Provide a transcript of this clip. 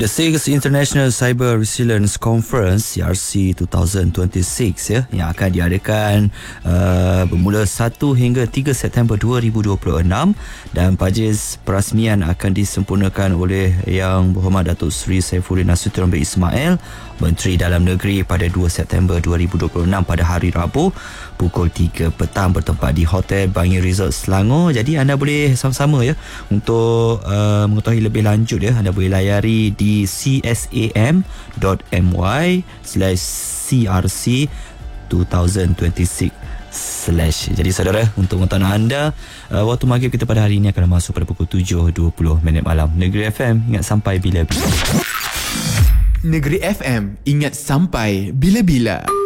The 6th International Cyber Resilience Conference CRC 2026 yang akan diadakan bermula 1 hingga 3 September 2026, dan majlis perasmian akan disempurnakan oleh Yang Berhormat Datuk Seri Saifuddin Nasution bin Ismail, Menteri Dalam Negeri, pada 2 September 2026 pada hari Rabu pukul 3 petang bertempat di Hotel Bangi Resort Selangor. Jadi anda boleh sama-sama untuk mengetahui lebih lanjut anda boleh layari di csam.my/crc 2026. Jadi saudara, untuk pengetahuan anda, waktu maghrib kita pada hari ini akan masuk pada pukul 7.20 malam. Negeri FM, ingat sampai bila-bila. Negeri FM, ingat sampai bila-bila.